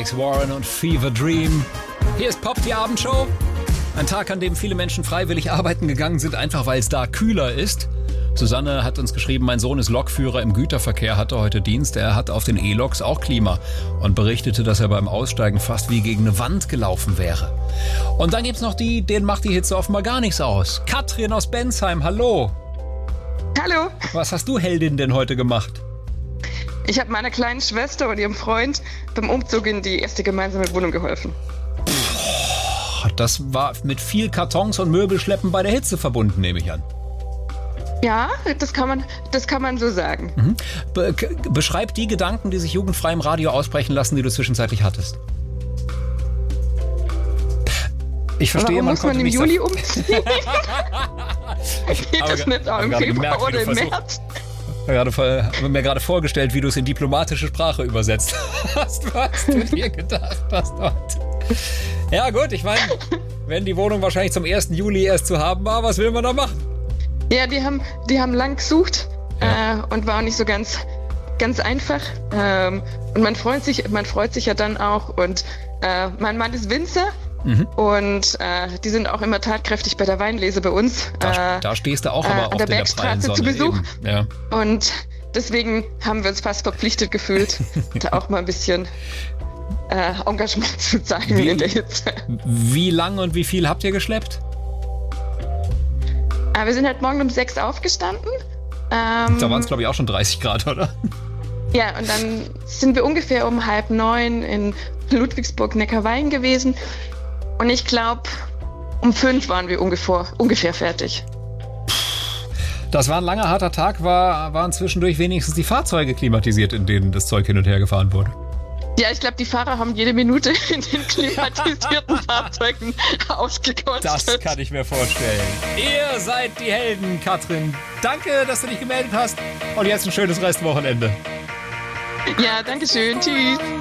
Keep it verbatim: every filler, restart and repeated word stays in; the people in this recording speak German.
Alex Warren und Fever Dream. Hier ist Pop, die Abendshow. Ein Tag, an dem viele Menschen freiwillig arbeiten gegangen sind, einfach weil es da kühler ist. Susanne hat uns geschrieben, mein Sohn ist Lokführer im Güterverkehr, hatte heute Dienst. Er hat auf den E-Loks auch Klima und berichtete, dass er beim Aussteigen fast wie gegen eine Wand gelaufen wäre. Und dann gibt's noch die, denen macht die Hitze offenbar gar nichts aus. Katrin aus Bensheim, hallo. Hallo. Was hast du, Heldin, denn heute gemacht? Ich habe meiner kleinen Schwester und ihrem Freund beim Umzug in die erste gemeinsame Wohnung geholfen. Puh, das war mit viel Kartons und Möbelschleppen bei der Hitze verbunden, nehme ich an. Ja, das kann man, das kann man so sagen. Mhm. Be- k- beschreib die Gedanken, die sich jugendfrei im Radio aussprechen lassen, die du zwischenzeitlich hattest. Ich verstehe, Warum man muss man konnte im nicht Juli so umziehen? Geht das nicht auch im Februar oder im März? Ich habe gerade, hab mir gerade vorgestellt, wie du es in diplomatische Sprache übersetzt hast, was du dir gedacht hast dort. Ja gut, ich meine, wenn die Wohnung wahrscheinlich zum ersten Juli erst zu haben war, was will man da machen? Ja, die haben, die haben lang gesucht Ja. äh, und war auch nicht so ganz, ganz einfach. Ähm, und man freut sich, man freut sich ja dann auch. Und äh, mein Mann ist Winzer. Mhm. Und äh, die sind auch immer tatkräftig bei der Weinlese bei uns. Da, äh, da stehst du auch äh, aber an oft der in der prallen Bergstraße Sonne. zu Besuch. Eben. Ja. Und deswegen haben wir uns fast verpflichtet gefühlt, da auch mal ein bisschen äh, Engagement zu zeigen Wie- in der Hitze. Wie lang und wie viel habt ihr geschleppt? Aber wir sind halt morgen um sechs aufgestanden. Ähm, Da waren es, glaube ich, auch schon dreißig Grad, oder? ja, und dann sind wir ungefähr um halb neun in Ludwigsburg-Neckarwein gewesen. Und ich glaube, um fünf waren wir ungefähr, ungefähr fertig. Das war ein langer, harter Tag. War, waren zwischendurch wenigstens die Fahrzeuge klimatisiert, in denen das Zeug hin und her gefahren wurde? Ja, ich glaube, die Fahrer haben jede Minute in den klimatisierten Fahrzeugen ausgekotzt. Das kann ich mir vorstellen. Ihr seid die Helden, Katrin. Danke, dass du dich gemeldet hast. Und jetzt ein schönes Restwochenende. Ja, danke schön. Tschüss.